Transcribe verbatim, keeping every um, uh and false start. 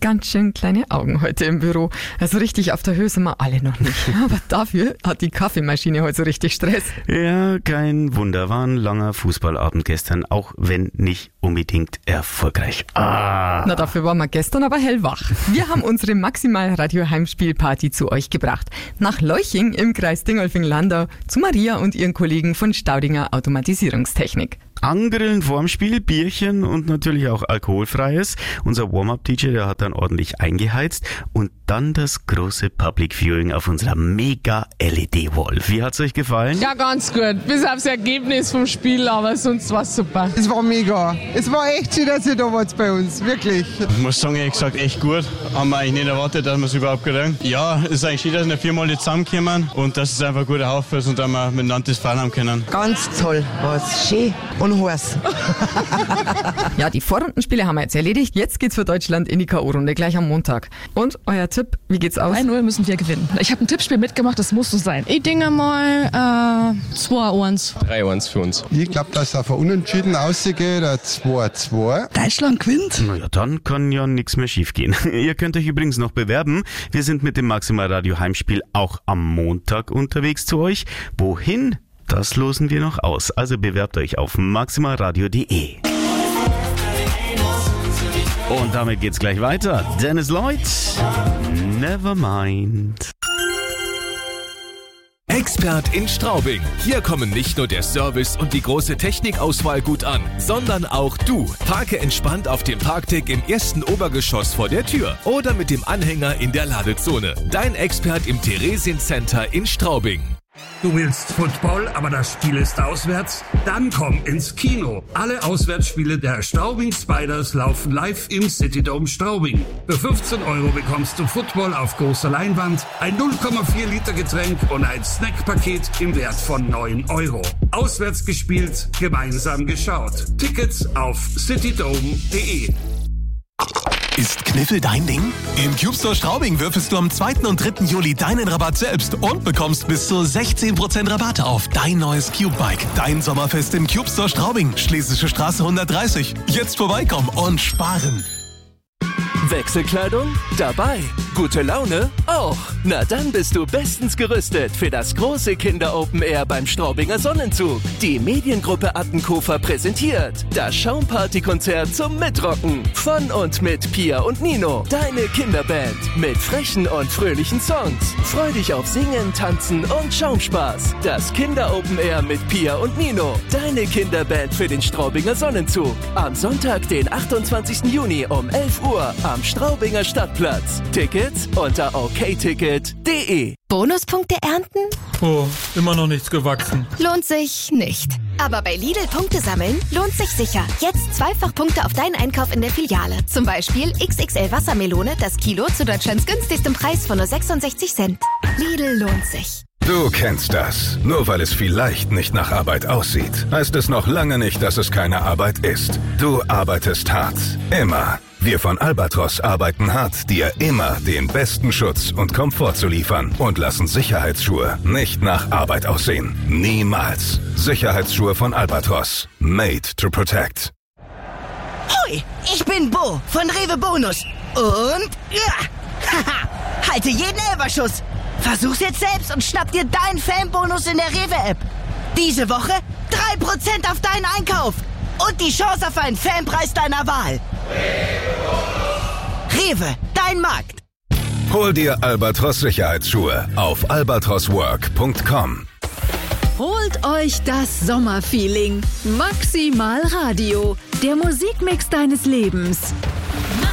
ganz schön kleine Augen heute im Büro. Also richtig auf der Höhe sind wir alle noch nicht. Aber dafür hat die Kaffeemaschine heute so richtig Stress. Ja, kein Wunder, war ein langer Fußballabend gestern, auch wenn nicht unbedingt erfolgreich. Ah. Na, dafür waren wir gestern aber hellwach. Wir haben unsere Maximal-Radio-Heimspielparty zu euch gebracht. Nach Leuching im Kreis Dingolfing-Landau zu Maria und ihren Kollegen von Staudinger Automatisierungstechnik. Angrillen vorm Spiel, Bierchen und natürlich auch alkoholfreies. Unser Warm-Up-D J, der hat dann ordentlich eingeheizt. Und dann das große Public Viewing auf unserer Mega-L E D-Wall. Wie hat's euch gefallen? Ja, ganz gut. Bis aufs Ergebnis vom Spiel, aber sonst war's super. Es war mega. Es war echt schön, dass ihr da wart bei uns. Wirklich. Ich muss sagen, ehrlich gesagt, echt gut. Haben wir eigentlich nicht erwartet, dass wir es überhaupt kriegen. Ja, es ist eigentlich schön, dass wir viermal jetzt zusammenkommen und dass es einfach ein guter Haufen ist und dass wir miteinander das feiern haben können. Ganz toll war's. Schön und heiß. Ja, die Vorrundenspiele haben wir jetzt erledigt. Jetzt geht's für Deutschland in die K O-Runde, gleich am Montag. Und euer Tipp, wie geht's aus? drei null müssen wir gewinnen. Ich habe ein Tippspiel mitgemacht, das muss so sein. Ich denke mal äh, zwei eins. drei eins für uns. Ich glaube, dass es auf ein Unentschieden ausgeht, ein zwei zwei. Deutschland gewinnt. Na ja, dann kann ja nichts mehr schief gehen. Ihr könnt euch übrigens noch bewerben. Wir sind mit dem Maximal Radio Heimspiel auch am Montag unterwegs zu euch. Wohin? Das losen wir noch aus. Also bewerbt euch auf maximalradio punkt de. Und damit geht's gleich weiter. Dennis Lloyd, Nevermind. Expert in Straubing. Hier kommen nicht nur der Service und die große Technikauswahl gut an, sondern auch du. Parke entspannt auf dem Parkdeck im ersten Obergeschoss vor der Tür oder mit dem Anhänger in der Ladezone. Dein Expert im Theresiencenter in Straubing. Du willst Football, aber das Spiel ist auswärts? Dann komm ins Kino. Alle Auswärtsspiele der Straubing Spiders laufen live im Citydome Straubing. Für fünfzehn Euro bekommst du Football auf großer Leinwand, ein null Komma vier Liter Getränk und ein Snackpaket im Wert von neun Euro. Auswärts gespielt, gemeinsam geschaut. Tickets auf citydome punkt de. Ist Kniffel dein Ding? Im CubeStore Straubing würfelst du am zweiten und dritten Juli deinen Rabatt selbst und bekommst bis zu sechzehn Prozent Rabatt auf dein neues Cube-Bike. Dein Sommerfest im CubeStore Straubing, Schlesische Straße hundertdreißig. Jetzt vorbeikommen und sparen. Wechselkleidung? Dabei. Gute Laune? Auch. Na dann bist du bestens gerüstet für das große Kinder-Open Air beim Straubinger Sonnenzug. Die Mediengruppe Attenkofer präsentiert das Schaumparty-Konzert zum Mitrocken. Von und mit Pia und Nino. Deine Kinderband mit frechen und fröhlichen Songs. Freu dich auf Singen, Tanzen und Schaumspaß. Das Kinder-Open Air mit Pia und Nino. Deine Kinderband für den Straubinger Sonnenzug. Am Sonntag, den achtundzwanzigsten Juni um elf Uhr am Straubinger Stadtplatz. Tickets unter o k ticket punkt de. Bonuspunkte ernten? Oh, immer noch nichts gewachsen. Lohnt sich nicht. Aber bei Lidl Punkte sammeln lohnt sich sicher. Jetzt zweifach Punkte auf deinen Einkauf in der Filiale. Zum Beispiel X X L Wassermelone, das Kilo zu Deutschlands günstigstem Preis von nur sechsundsechzig Cent. Lidl lohnt sich. Du kennst das. Nur weil es vielleicht nicht nach Arbeit aussieht, heißt es noch lange nicht, dass es keine Arbeit ist. Du arbeitest hart. Immer. Wir von Albatros arbeiten hart, dir immer den besten Schutz und Komfort zu liefern und lassen Sicherheitsschuhe nicht nach Arbeit aussehen. Niemals. Sicherheitsschuhe von Albatros. Made to protect. Hoi, ich bin Bo von Rewe Bonus. Und ja, haha, halte jeden Elberschuss. Versuch's jetzt selbst und schnapp dir deinen Fanbonus in der Rewe-App. Diese Woche drei Prozent auf deinen Einkauf. Und die Chance auf einen Fanpreis deiner Wahl. Rewe, dein Markt. Hol dir Albatros Sicherheitsschuhe auf albatros work punkt com. Holt euch das Sommerfeeling. Maximal Radio, der Musikmix deines Lebens.